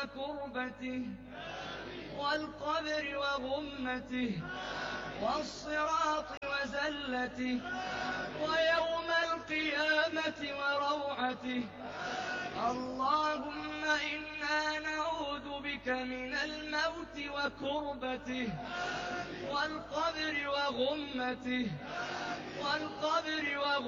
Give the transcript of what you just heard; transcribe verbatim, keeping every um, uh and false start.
وكربته والقبر وغمته والصراط وزلته ويوم القيامة وروعته. اللهم إنا نعوذ بك من الموت وكربته والقبر وغمته والقبر وغمته